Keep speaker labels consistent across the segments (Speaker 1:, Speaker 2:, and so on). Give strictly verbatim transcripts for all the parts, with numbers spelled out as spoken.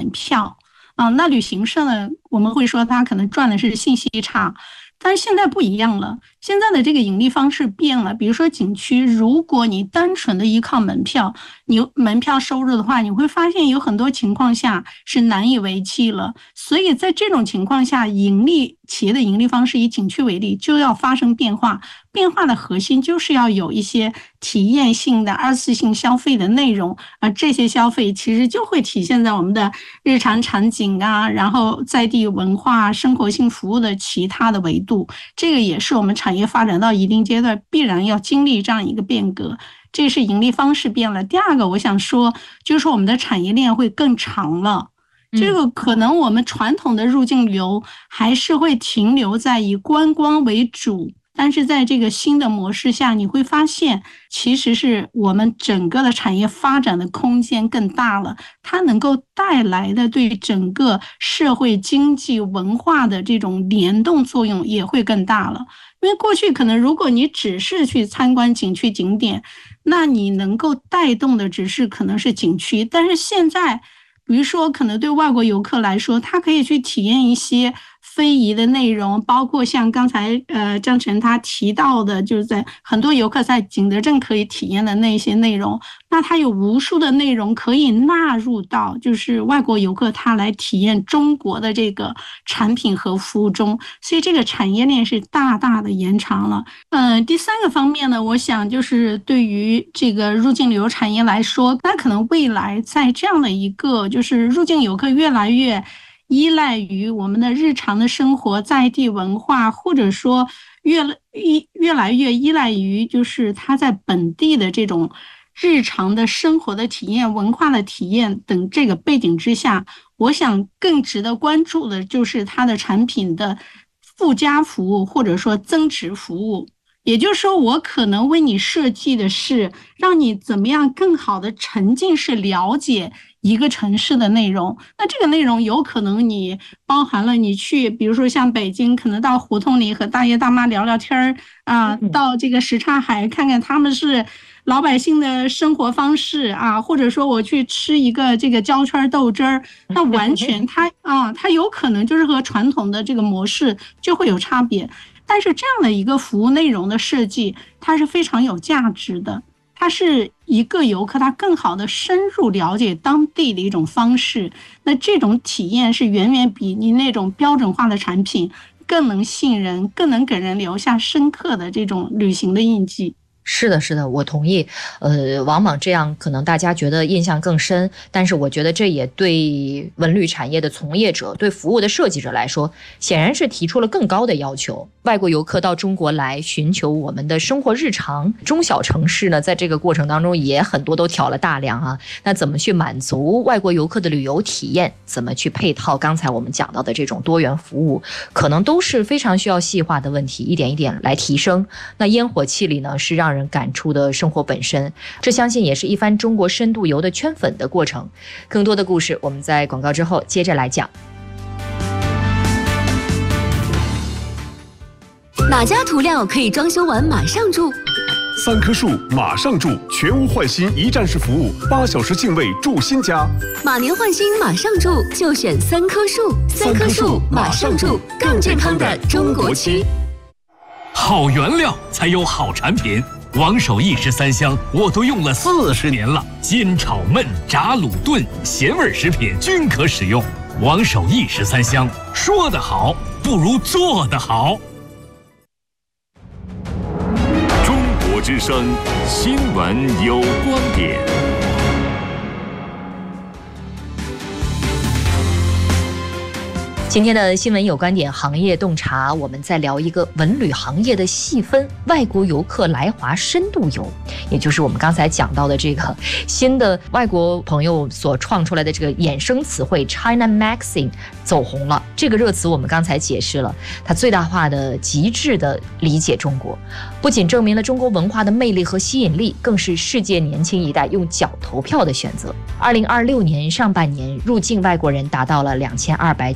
Speaker 1: 票啊。那旅行社呢，我们会说它可能赚的是信息差。但是现在不一样了，现在的这个盈利方式变了。比如说景区，如果你单纯的依靠门票，你门票收入的话，你会发现有很多情况下是难以为继了。所以在这种情况下，盈利企业的盈利方式以景区为例，就要发生变化。变化的核心就是要有一些体验性的二次性消费的内容，而这些消费其实就会体现在我们的日常场景啊，然后在地文化、生活性服务的其他的维度。这个也是我们产业发展到一定阶段必然要经历这样一个变革。这是盈利方式变了。第二个我想说，就是我们的产业链会更长了。这个可能我们传统的入境游还是会停留在以观光为主，但是在这个新的模式下，你会发现其实是我们整个的产业发展的空间更大了，它能够带来的对整个社会经济文化的这种联动作用也会更大了。因为过去可能如果你只是去参观景区景点，那你能够带动的只是可能是景区，但是现在比如说可能对外国游客来说，他可以去体验一些非遗的内容，包括像刚才呃张晨他提到的，就是在很多游客在景德镇可以体验的那些内容，那他有无数的内容可以纳入到就是外国游客他来体验中国的这个产品和服务中，所以这个产业链是大大的延长了。嗯、呃，第三个方面呢，我想就是对于这个入境旅游产业来说，那可能未来在这样的一个就是入境游客越来越依赖于我们的日常的生活在地文化，或者说越越来越依赖于就是他在本地的这种日常的生活的体验、文化的体验等这个背景之下，我想更值得关注的就是它的产品的附加服务或者说增值服务。也就是说，我可能为你设计的是让你怎么样更好的沉浸式了解一个城市的内容。那这个内容有可能你包含了你去比如说像北京可能到胡同里和大爷大妈聊聊天啊，到这个什刹海看看他们是老百姓的生活方式啊，或者说我去吃一个这个焦圈豆汁儿，那完全它啊它有可能就是和传统的这个模式就会有差别。但是这样的一个服务内容的设计，它是非常有价值的，它是一个游客他更好的深入了解当地的一种方式。那这种体验是远远比你那种标准化的产品更能信任，更能给人留下深刻的这种旅行的印记。
Speaker 2: 是的，是的，我同意。呃，往往这样可能大家觉得印象更深，但是我觉得这也对文旅产业的从业者、对服务的设计者来说，显然是提出了更高的要求。外国游客到中国来寻求我们的生活日常，中小城市呢，在这个过程当中也很多都挑了大梁啊。那怎么去满足外国游客的旅游体验？怎么去配套刚才我们讲到的这种多元服务，可能都是非常需要细化的问题，一点一点来提升。那烟火气里呢，是让人感触的生活本身，这相信也是一番中国深度游的圈粉的过程。更多的故事我们在广告之后接着来讲。
Speaker 3: 哪家涂料可以装修完马上住？
Speaker 4: 三棵树马上住，全屋换新一站式服务，八小时净位住新家。
Speaker 3: 马年换新马上住，就选三棵树。三棵树马上住，更健康的中国区。
Speaker 5: 好原料才有好产品，王守义十三香我都用了四十年了，煎炒焖炸卤炖咸味食品均可使用。王守义十三香，说得好不如做得好。
Speaker 6: 中国之声新闻有观点。
Speaker 2: 今天的新闻有观点行业洞察，我们在聊一个文旅行业的细分，外国游客来华深度游，也就是我们刚才讲到的这个新的外国朋友所创出来的这个衍生词汇 China Maxing 走红了。这个热词我们刚才解释了，它最大化的极致的理解中国，不仅证明了中国文化的魅力和吸引力，更是世界年轻一代用脚投票的选择。二零二六年上半年入境外国人达到了两千二百九十一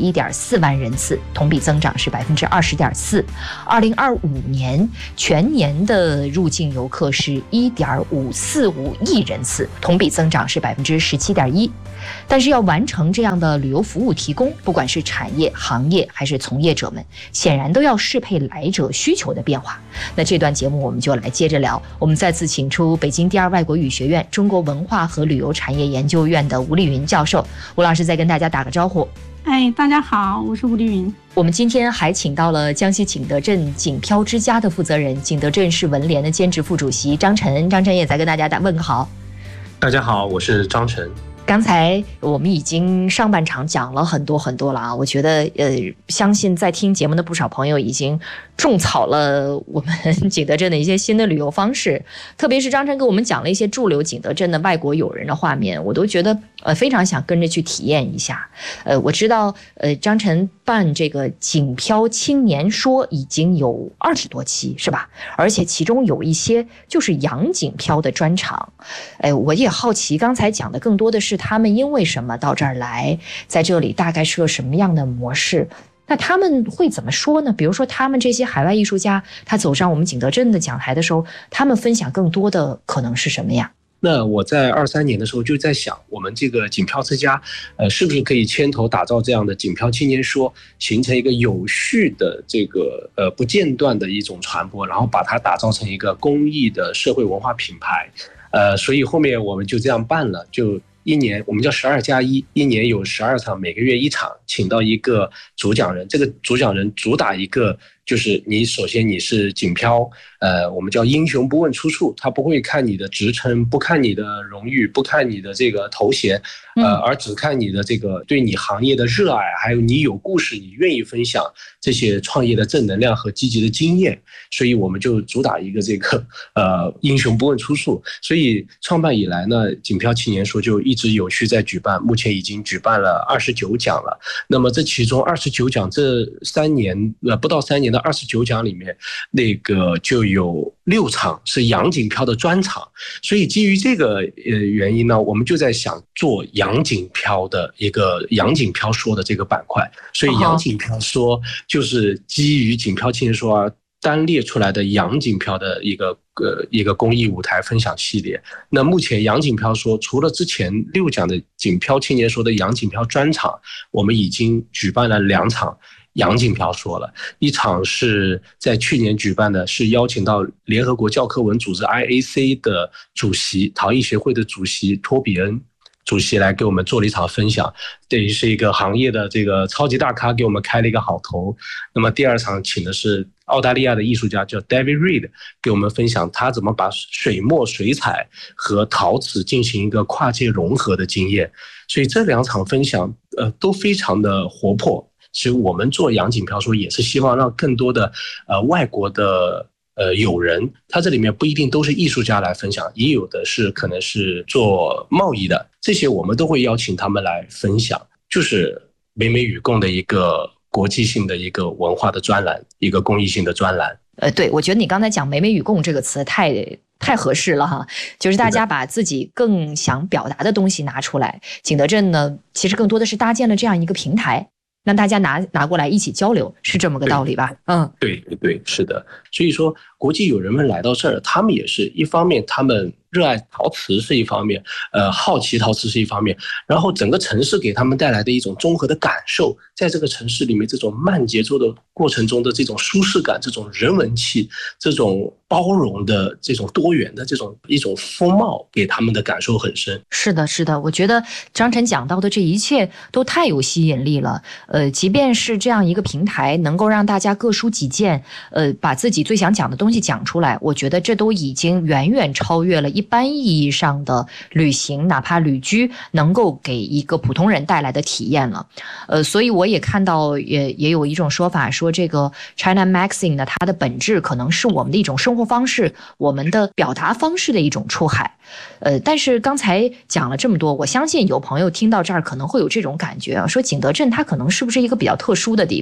Speaker 2: 一点四万人次，同比增长是百分之二十点四。二零二五年全年的入境游客是一点五四五亿人次，同比增长是百分之十七点一。但是要完成这样的旅游服务提供，不管是产业、行业还是从业者们，显然都要适配来者需求的变化。那这段节目我们就来接着聊，我们再次请出北京第二外国语学院中国文化和旅游产业研究院的吴丽云教授。吴老师再跟大家打个招呼。
Speaker 1: 哎，大家好，我是吴丽云。
Speaker 2: 我们今天还请到了江西景德镇景漂之家的负责人，景德镇市文联的兼职副主席张晨。张晨也在跟大家打问个好。
Speaker 7: 大家好，我是张晨。
Speaker 2: 刚才我们已经上半场讲了很多很多了啊，我觉得呃，相信在听节目的不少朋友已经种草了我们景德镇的一些新的旅游方式，特别是张晨给我们讲了一些驻留景德镇的外国友人的画面，我都觉得呃非常想跟着去体验一下。呃，我知道呃张晨办这个景漂青年说已经有二十多期是吧？而且其中有一些就是洋景漂的专场。哎，我也好奇，刚才讲的更多的是他们因为什么到这儿来，在这里大概是个什么样的模式。那他们会怎么说呢？比如说他们这些海外艺术家，他走上我们景德镇的讲台的时候，他们分享更多的可能是什么呀？
Speaker 7: 那我在二三年的时候就在想，我们这个景漂之家，呃，是不是可以牵头打造这样的景漂青年说，形成一个有序的这个呃不间断的一种传播，然后把它打造成一个公益的社会文化品牌。呃，所以后面我们就这样办了，就一年我们叫十二加一，一年有十二场，每个月一场，请到一个主讲人，这个主讲人主打一个。就是你首先你是景漂，呃，我们叫英雄不问出处，他不会看你的职称，不看你的荣誉，不看你的这个头衔，呃，而只看你的这个对你行业的热爱，还有你有故事，你愿意分享这些创业的正能量和积极的经验。所以我们就主打一个这个呃英雄不问出处。所以创办以来呢，景漂青年说就一直有序在举办，目前已经举办了二十九讲了。那么这其中二十九讲这三年呃不到三年的二十九讲里面，那个就有六场是洋景漂的专场，所以基于这个呃原因呢，我们就在想做洋景漂的一个洋景漂说的这个板块，所以洋景漂说就是基于景漂青年说啊单列出来的洋景漂的一个呃一个公益舞台分享系列。那目前洋景漂说除了之前六讲的景漂青年说的洋景漂专场，我们已经举办了两场洋景漂说了，一场是在去年举办的，是邀请到联合国教科文组织 I A C 的主席，陶艺协会的主席托比恩主席来给我们做了一场分享，等于是一个行业的这个超级大咖给我们开了一个好头。那么第二场请的是澳大利亚的艺术家叫 David Reed， 给我们分享他怎么把水墨水彩和陶瓷进行一个跨界融合的经验。所以这两场分享呃都非常的活泼。其实我们做洋景漂说也是希望让更多的呃外国的呃友人，他这里面不一定都是艺术家来分享，也有的是可能是做贸易的，这些我们都会邀请他们来分享，就是美美与共的一个国际性的一个文化的专栏，一个公益性的专栏。
Speaker 2: 呃，对，我觉得你刚才讲美美与共这个词太太合适了哈，就是大家把自己更想表达的东西拿出来。景德镇呢，其实更多的是搭建了这样一个平台，让大家拿拿过来一起交流，是这么个道理吧？嗯，
Speaker 7: 对对对，是的。所以说，国际友人们来到这儿，他们也是一方面，他们热爱陶瓷是一方面，呃，好奇陶瓷是一方面，然后整个城市给他们带来的一种综合的感受，在这个城市里面，这种慢节奏的过程中的这种舒适感，这种人文气，这种包容的这种多元的这种一种风貌，给他们的感受很深。
Speaker 2: 是的，是的，我觉得张晨讲到的这一切都太有吸引力了。呃，即便是这样一个平台，能够让大家各抒己见，呃，把自己最想讲的东西讲出来，我觉得这都已经远远超越了一般意义上的旅行，哪怕旅居能够给一个普通人带来的体验了。呃，所以我也看到也也有一种说法说，这个 China Magazine 呢，它的本质可能是我们的一种生活方式，我们的表达方式的一种出海。呃，但是刚才讲了这么多，我相信有朋友听到这儿可能会有这种感觉啊，说景德镇它可能是不是一个比较特殊的地方？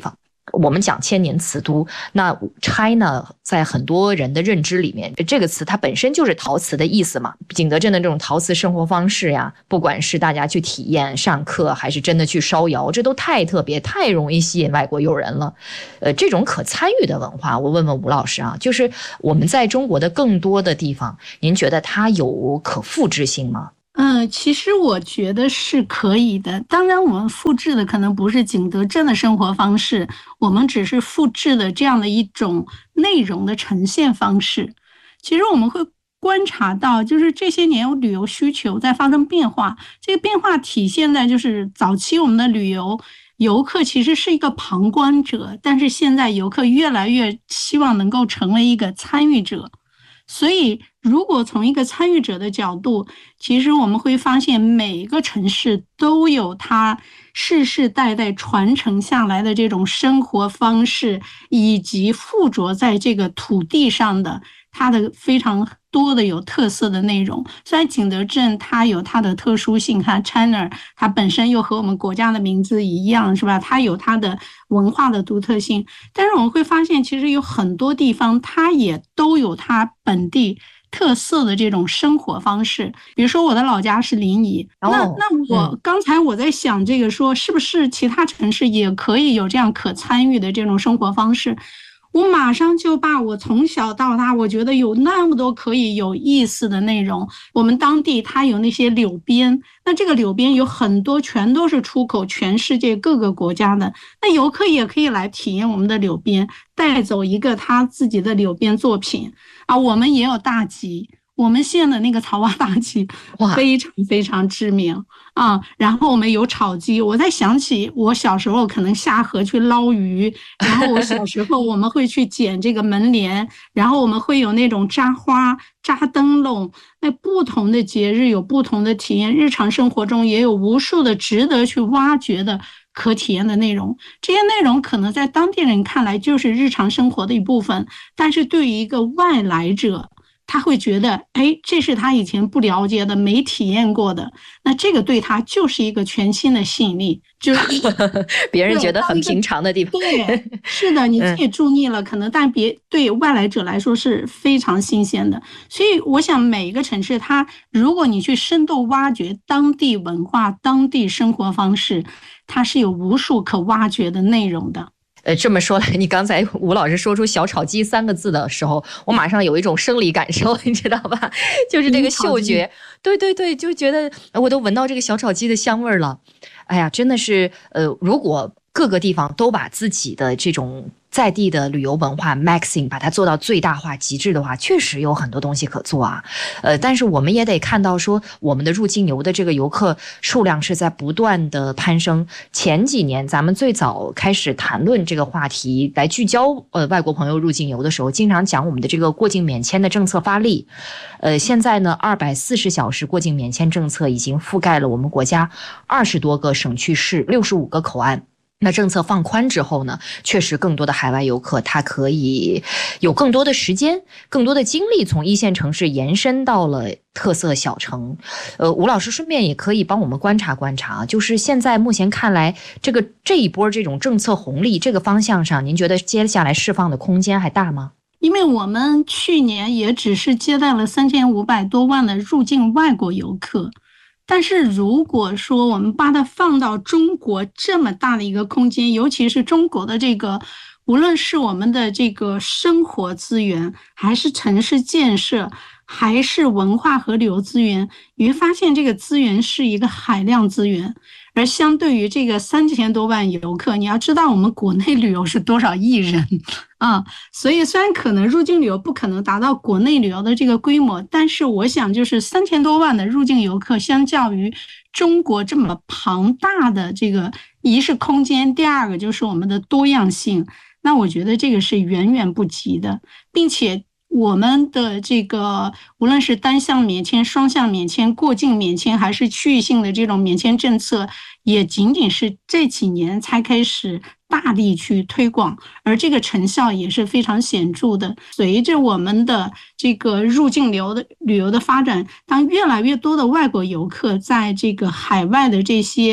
Speaker 2: 我们讲千年瓷都，那 China 在很多人的认知里面，这个词它本身就是陶瓷的意思嘛。景德镇的这种陶瓷生活方式呀，不管是大家去体验上课，还是真的去烧窑，这都太特别，太容易吸引外国友人了。呃，这种可参与的文化，我问问吴老师啊，就是我们在中国的更多的地方，您觉得它有可复制性吗？
Speaker 1: 嗯，其实我觉得是可以的。当然，我们复制的可能不是景德镇的生活方式，我们只是复制的这样的一种内容的呈现方式。其实我们会观察到，就是这些年旅游需求在发生变化，这个变化体现在就是早期我们的旅游游客其实是一个旁观者，但是现在游客越来越希望能够成为一个参与者。所以如果从一个参与者的角度，其实我们会发现每个城市都有它世世代代传承下来的这种生活方式，以及附着在这个土地上的它的非常多的有特色的内容。虽然景德镇它有它的特殊性，它 China 它本身又和我们国家的名字一样，是吧？它有它的文化的独特性，但是我们会发现其实有很多地方它也都有它本地特色的这种生活方式。比如说我的老家是临沂，
Speaker 2: 哦、
Speaker 1: 那那我、嗯、刚才我在想这个说是不是其他城市也可以有这样可参与的这种生活方式，我马上就把我从小到大我觉得有那么多可以有意思的内容。我们当地它有那些柳边，那这个柳边有很多全都是出口全世界各个国家的，那游客也可以来体验我们的柳边，带走一个他自己的柳边作品啊。我们也有大集，我们县的那个草蛙大集非常非常知名啊。然后我们有炒鸡，我在想起我小时候可能下河去捞鱼，然后我小时候我们会去捡这个门帘，然后我们会有那种扎花扎灯笼。那不同的节日有不同的体验，日常生活中也有无数的值得去挖掘的可体验的内容。这些内容可能在当地人看来就是日常生活的一部分，但是对于一个外来者，他会觉得，哎，这是他以前不了解的、没体验过的，那这个对他就是一个全新的吸引力，就是
Speaker 2: 别人觉得很平常的地方。
Speaker 1: 对，是的，你自己住腻了，嗯、可能但别对外来者来说是非常新鲜的。所以，我想每一个城市，它如果你去深度挖掘当地文化、当地生活方式，它是有无数可挖掘的内容的。
Speaker 2: 呃，这么说来，你刚才吴老师说出小炒鸡三个字的时候，我马上有一种生理感受，你知道吧？就是这个嗅觉，对对对，就觉得我都闻到这个小炒鸡的香味了。哎呀，真的是，呃，如果各个地方都把自己的这种在地的旅游文化 maxing 把它做到最大化极致的话，确实有很多东西可做啊。呃，但是我们也得看到说，我们的入境游的这个游客数量是在不断的攀升。前几年咱们最早开始谈论这个话题来聚焦呃外国朋友入境游的时候，经常讲我们的这个过境免签的政策发力。呃，现在呢，二百四十小时过境免签政策已经覆盖了我们国家二十多个省区市、六十五个口岸。那政策放宽之后呢，确实更多的海外游客他可以有更多的时间、更多的精力从一线城市延伸到了特色小城。呃，吴老师顺便也可以帮我们观察观察，就是现在目前看来，这个这一波这种政策红利这个方向上，您觉得接下来释放的空间还大吗？
Speaker 1: 因为我们去年也只是接待了三千五百多万的入境外国游客。但是如果说我们把它放到中国这么大的一个空间，尤其是中国的这个，无论是我们的这个生活资源，还是城市建设，还是文化和旅游资源，你会发现这个资源是一个海量资源。而相对于这个三千多万游客，你要知道我们国内旅游是多少亿人啊，所以虽然可能入境旅游不可能达到国内旅游的这个规模，但是我想就是三千多万的入境游客，相较于中国这么庞大的这个，一是空间，第二个就是我们的多样性，那我觉得这个是远远不及的，并且我们的这个无论是单向免签、双向免签、过境免签，还是区域性的这种免签政策，也仅仅是这几年才开始大力去推广，而这个成效也是非常显著的。随着我们的这个入境流的旅游的发展，当越来越多的外国游客在这个海外的这些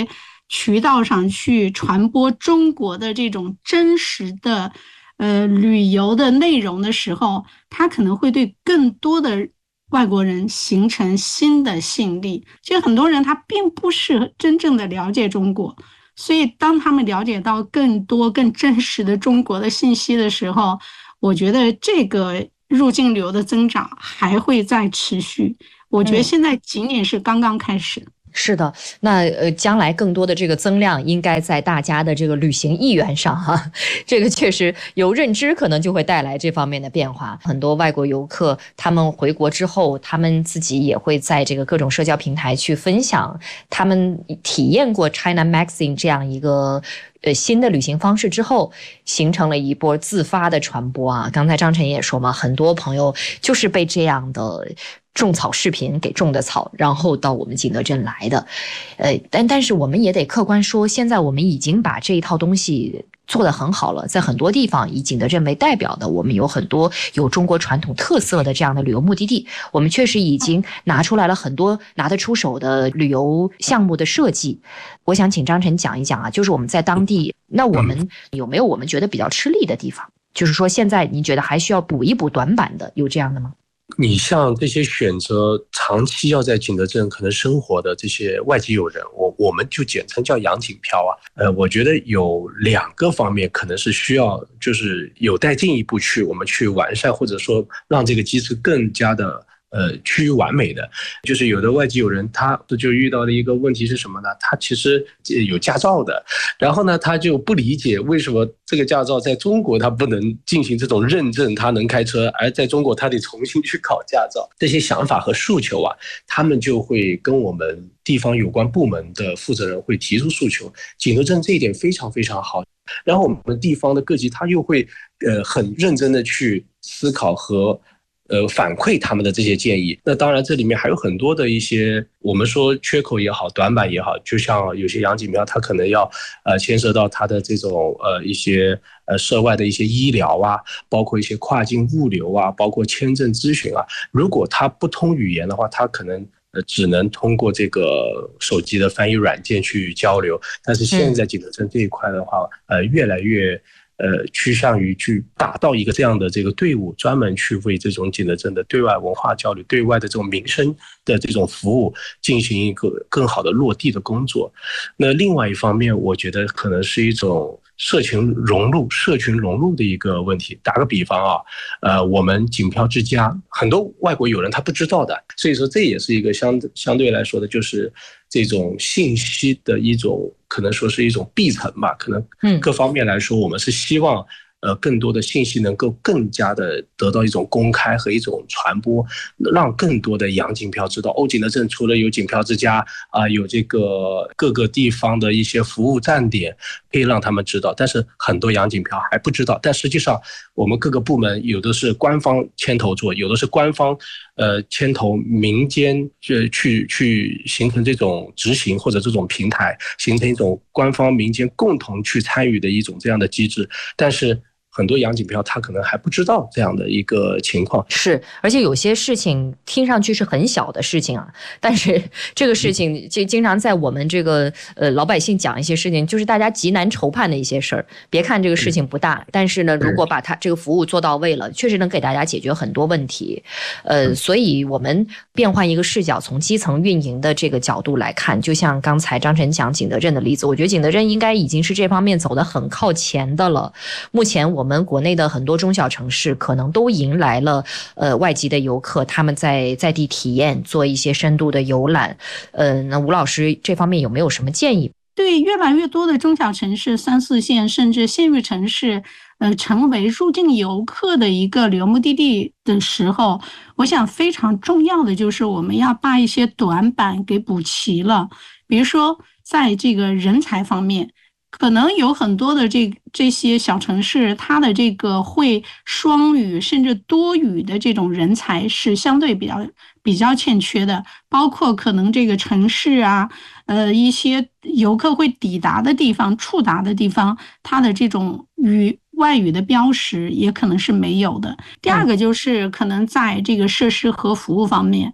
Speaker 1: 渠道上去传播中国的这种真实的呃旅游的内容的时候，它可能会对更多的外国人形成新的吸引力。其实很多人他并不是真正的了解中国，所以当他们了解到更多更真实的中国的信息的时候，我觉得这个入境流的增长还会再持续。我觉得现在仅仅是刚刚开始。
Speaker 2: 是的，那呃，将来更多的这个增量应该在大家的这个旅行意愿上哈、啊，这个确实有认知，可能就会带来这方面的变化。很多外国游客他们回国之后，他们自己也会在这个各种社交平台去分享他们体验过 China Magazine 这样一个呃新的旅行方式之后，形成了一波自发的传播啊。刚才张晨也说嘛，很多朋友就是被这样的种草视频给种的草，然后到我们景德镇来的，呃，但但是我们也得客观说，现在我们已经把这一套东西做得很好了，在很多地方以景德镇为代表的，我们有很多有中国传统特色的这样的旅游目的地，我们确实已经拿出来了很多拿得出手的旅游项目的设计。我想请张晨讲一讲啊，就是我们在当地，那我们有没有我们觉得比较吃力的地方？就是说现在你觉得还需要补一补短板的，有这样的吗？
Speaker 7: 你像这些选择长期要在景德镇可能生活的这些外籍友人，我我们就简称叫洋景漂啊。呃，我觉得有两个方面可能是需要，就是有待进一步去我们去完善，或者说让这个机制更加的呃趋于完美的。就是有的外籍友人他就遇到的一个问题是什么呢？他其实有驾照的，然后呢他就不理解为什么这个驾照在中国他不能进行这种认证，他能开车，而在中国他得重新去考驾照。这些想法和诉求啊，他们就会跟我们地方有关部门的负责人会提出诉求。景德镇这一点非常非常好，然后我们地方的各级他又会呃很认真的去思考和呃，反馈他们的这些建议。那当然这里面还有很多的一些我们说缺口也好，短板也好，就像有些洋景庙它可能要呃牵涉到它的这种呃一些呃涉外的一些医疗啊，包括一些跨境物流啊，包括签证咨询啊，如果它不通语言的话，它可能呃只能通过这个手机的翻译软件去交流。但是现在景德镇这一块的话，呃越来越呃，趋向于去打造一个这样的这个队伍，专门去为这种景德镇的对外文化交流、对外的这种民生的这种服务进行一个更好的落地的工作。那另外一方面，我觉得可能是一种社群融入、社群融入的一个问题。打个比方啊，呃，我们景漂之家很多外国友人他不知道的，所以说这也是一个相相对来说的，就是这种信息的一种，可能说是一种闭层吧。可能各方面来说，我们是希望呃更多的信息能够更加的得到一种公开和一种传播，让更多的洋景漂知道，哦，景德镇除了有景漂之家啊、呃，有这个各个地方的一些服务站点，可以让他们知道。但是很多洋景漂还不知道，但实际上我们各个部门有的是官方牵头做，有的是官方呃牵头民间去去去形成这种执行或者这种平台，形成一种官方民间共同去参与的一种这样的机制。但是很多洋景漂他可能还不知道这样的一个情况。
Speaker 2: 是，而且有些事情听上去是很小的事情啊，但是这个事情就经常在我们这个呃老百姓讲一些事情，就是大家极难筹判的一些事儿。别看这个事情不大，但是呢，如果把它这个服务做到位了，确实能给大家解决很多问题。呃，所以我们变换一个视角，从基层运营的这个角度来看，就像刚才张晨讲景德镇的例子，我觉得景德镇应该已经是这方面走得很靠前的了。目前我们我们国内的很多中小城市可能都迎来了呃外籍的游客，他们在在地体验，做一些深度的游览。呃，那吴老师这方面有没有什么建议？
Speaker 1: 对，越来越多的中小城市、三四线甚至县域城市，呃，成为入境游客的一个旅游目的地的时候，我想非常重要的就是我们要把一些短板给补齐了。比如说，在这个人才方面，可能有很多的这这些小城市，它的这个会双语甚至多语的这种人才是相对比较比较欠缺的，包括可能这个城市啊，呃，一些游客会抵达的地方、触达的地方，它的这种语外语的标识也可能是没有的。第二个就是可能在这个设施和服务方面。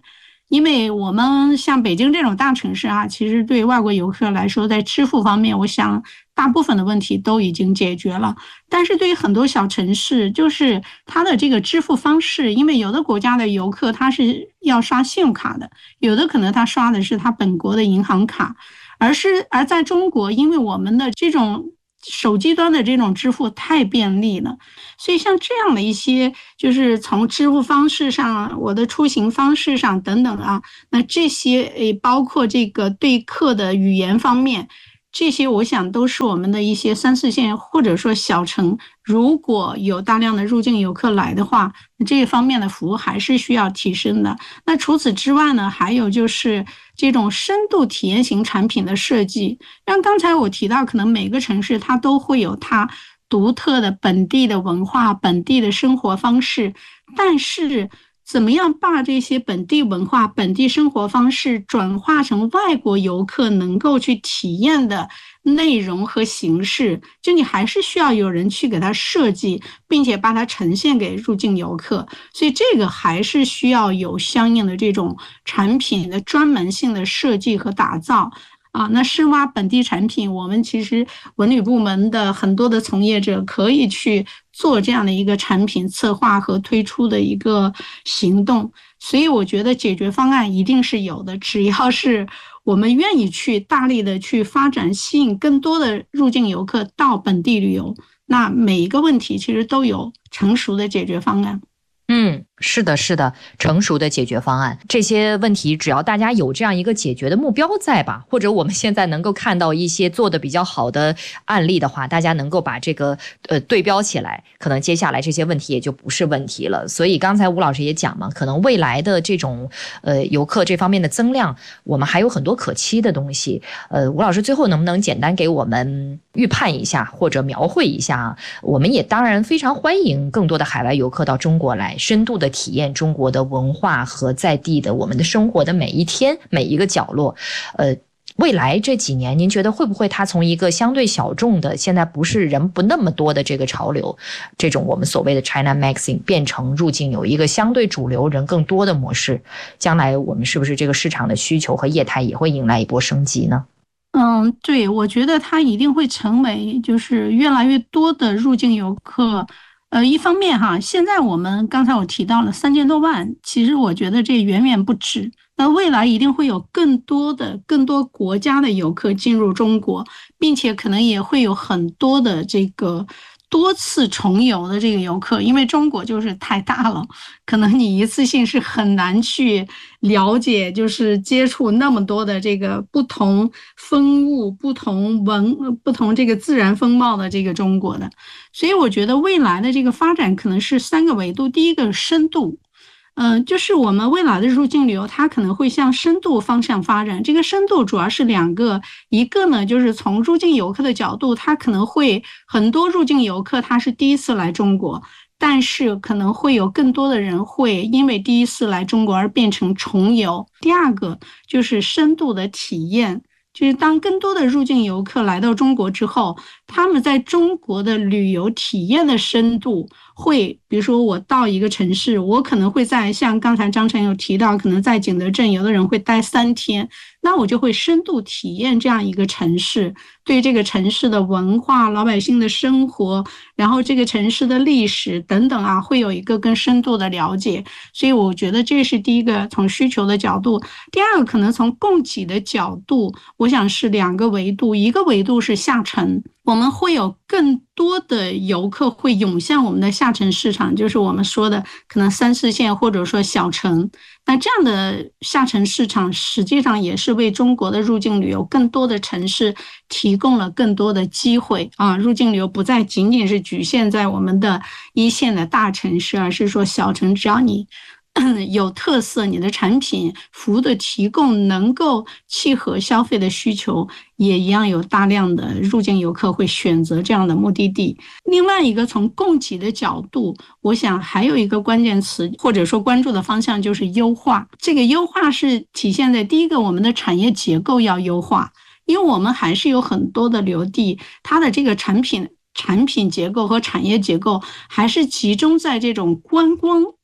Speaker 1: 因为我们像北京这种大城市啊，其实对外国游客来说，在支付方面，我想大部分的问题都已经解决了。但是对于很多小城市，就是它的这个支付方式，因为有的国家的游客他是要刷信用卡的，有的可能他刷的是他本国的银行卡，而是而在中国，因为我们的这种手机端的这种支付太便利了，所以像这样的一些就是从支付方式上，我的出行方式上等等啊，那这些诶包括这个对客的语言方面，这些我想都是我们的一些三四线或者说小城，如果有大量的入境游客来的话，这一方面的服务还是需要提升的。那除此之外呢，还有就是这种深度体验型产品的设计，像刚才我提到，可能每个城市它都会有它独特的本地的文化、本地的生活方式，但是怎么样把这些本地文化、本地生活方式转化成外国游客能够去体验的内容和形式，就你还是需要有人去给它设计，并且把它呈现给入境游客，所以这个还是需要有相应的这种产品的专门性的设计和打造啊。那深挖本地产品，我们其实文旅部门的很多的从业者可以去做这样的一个产品策划和推出的一个行动，所以我觉得解决方案一定是有的，只要是我们愿意去大力的去发展，吸引更多的入境游客到本地旅游，那每一个问题其实都有成熟的解决方案。
Speaker 2: 嗯，是的，是的，成熟的解决方案，这些问题只要大家有这样一个解决的目标在吧，或者我们现在能够看到一些做的比较好的案例的话，大家能够把这个呃对标起来，可能接下来这些问题也就不是问题了。所以刚才吴老师也讲嘛，可能未来的这种呃游客这方面的增量，我们还有很多可期的东西。呃，吴老师最后能不能简单给我们预判一下或者描绘一下？我们也当然非常欢迎更多的海外游客到中国来，深度的体验中国的文化和在地的我们的生活的每一天每一个角落。呃，未来这几年您觉得会不会它从一个相对小众的，现在不是人不那么多的这个潮流，这种我们所谓的 China Maxing 变成入境有一个相对主流人更多的模式，将来我们是不是这个市场的需求和业态也会迎来一波升级呢？
Speaker 1: 嗯，对，我觉得它一定会成为就是越来越多的入境游客。呃，一方面哈，现在我们刚才我提到了三千多万，其实我觉得这远远不止。那未来一定会有更多的、更多国家的游客进入中国，并且可能也会有很多的这个多次重游的这个游客，因为中国就是太大了，可能你一次性是很难去了解，就是接触那么多的这个不同风物、不同文、不同这个自然风貌的这个中国的。所以我觉得未来的这个发展可能是三个维度。第一个深度，嗯、呃，就是我们未来的入境旅游，它可能会向深度方向发展。这个深度主要是两个，一个呢就是从入境游客的角度，它可能会很多入境游客他是第一次来中国，但是可能会有更多的人会因为第一次来中国而变成重游。第二个就是深度的体验。就是当更多的入境游客来到中国之后，他们在中国的旅游体验的深度会，比如说我到一个城市，我可能会在像刚才张晨有提到，可能在景德镇有的人会待三天，那我就会深度体验这样一个城市，对这个城市的文化、老百姓的生活，然后这个城市的历史等等啊，会有一个更深度的了解。所以我觉得这是第一个从需求的角度。第二个可能从供给的角度，我想是两个维度，一个维度是下沉，我们会有更多的游客会涌向我们的下沉市场，就是我们说的可能三四线或者说小城。那这样的下沉市场实际上也是为中国的入境旅游更多的城市提供了更多的机会啊！入境旅游不再仅仅是局限在我们的一线的大城市，而是说小城，只要你有特色，你的产品服务的提供能够契合消费的需求，也一样有大量的入境游客会选择这样的目的地。另外一个从供给的角度，我想还有一个关键词或者说关注的方向就是优化。这个优化是体现在第一个，我们的产业结构要优化，因为我们还是有很多的旅游地，它的这个产品产品结构和产业结构还是集中在这种观光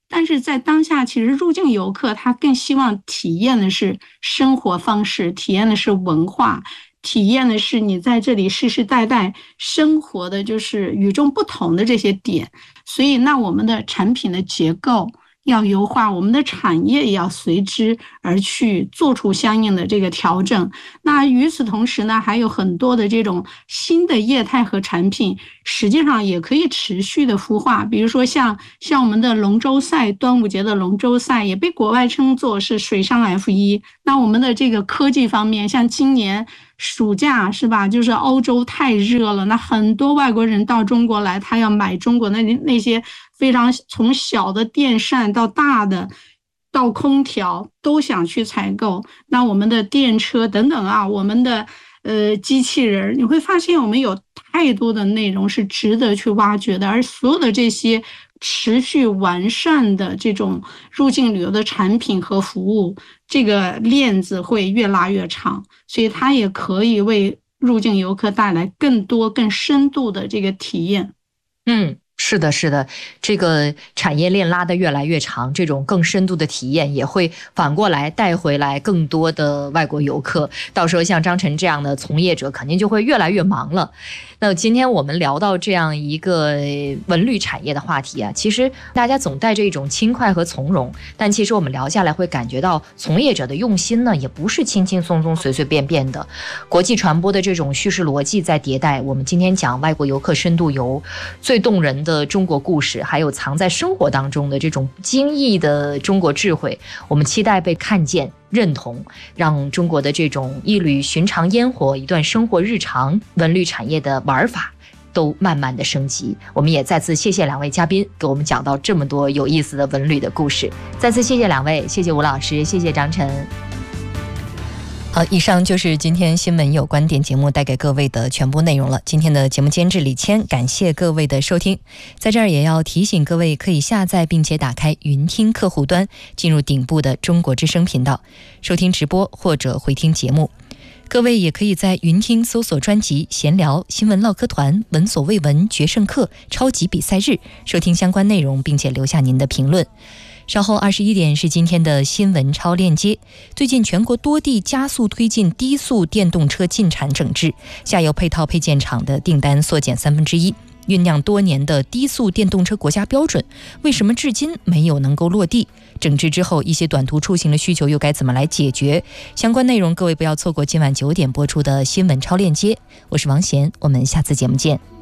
Speaker 1: 但是在当下，其实入境游客他更希望体验的是生活方式，体验的是文化，体验的是你在这里世世代代生活的就是与众不同的这些点。所以那我们的产品的结构要优化，我们的产业也要随之而去做出相应的这个调整。那与此同时呢，还有很多的这种新的业态和产品，实际上也可以持续的孵化。比如说像像我们的龙舟赛，端午节的龙舟赛也被国外称作是水上 F 一。那我们的这个科技方面，像今年暑假是吧，就是欧洲太热了，那很多外国人到中国来，他要买中国那那些非常从小的电扇到大的到空调都想去采购。那我们的电车等等啊，我们的呃机器人，你会发现我们有太多的内容是值得去挖掘的，而所有的这些持续完善的这种入境旅游的产品和服务，这个链子会越拉越长，所以它也可以为入境游客带来更多更深度的这个体验。
Speaker 2: 嗯，是的，是的，这个产业链拉得越来越长，这种更深度的体验也会反过来带回来更多的外国游客。到时候像张晨这样的从业者肯定就会越来越忙了。那今天我们聊到这样一个文旅产业的话题啊，其实大家总带着一种轻快和从容，但其实我们聊下来会感觉到从业者的用心呢，也不是轻轻松松随随便便的。国际传播的这种叙事逻辑在迭代，我们今天讲外国游客深度游，最动人的中国故事，还有藏在生活当中的这种不经意的中国智慧，我们期待被看见认同，让中国的这种一缕寻常烟火，一段生活日常，文旅产业的玩法都慢慢的升级。我们也再次谢谢两位嘉宾给我们讲到这么多有意思的文旅的故事，再次谢谢两位，谢谢吴老师，谢谢张晨。好，以上就是今天新闻有观点节目带给各位的全部内容了。今天的节目监制李谦，感谢各位的收听。在这儿也要提醒各位，可以下载并且打开云听客户端，进入顶部的中国之声频道，收听直播或者回听节目。各位也可以在云听搜索专辑闲聊、新闻唠嗑团、闻所未闻、决胜课、超级比赛日，收听相关内容，并且留下您的评论。稍后二十一点是今天的新闻超链接。最近全国多地加速推进低速电动车进产整治，下游配套配件厂的订单缩减三分之一。酝酿多年的低速电动车国家标准，为什么至今没有能够落地？整治之后，一些短途出行的需求又该怎么来解决？相关内容各位不要错过今晚九点播出的新闻超链接。我是王贤，我们下次节目见。